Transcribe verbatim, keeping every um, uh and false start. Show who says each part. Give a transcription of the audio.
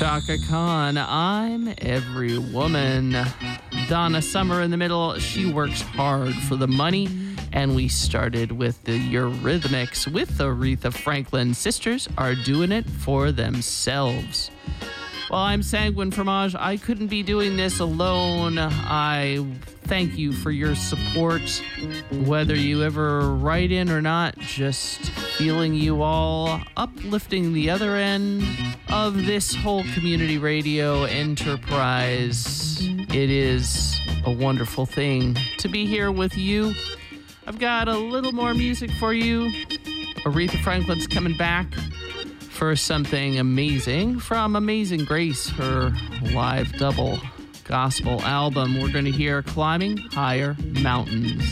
Speaker 1: Chaka Khan, I'm every woman. Donna Summer in the middle, she works hard for the money. And we started with the Eurythmics with Aretha Franklin. Sisters are doing it for themselves. Well, I'm Sanguine Fromage. I couldn't be doing this alone. I thank you for your support. Whether you ever write in or not, just feeling you all uplifting the other end of this whole community radio enterprise. It is a wonderful thing to be here with you. I've got a little more music for you. Aretha Franklin's coming back for something amazing from Amazing Grace, her live double gospel album. We're going to hear Climbing Higher Mountains.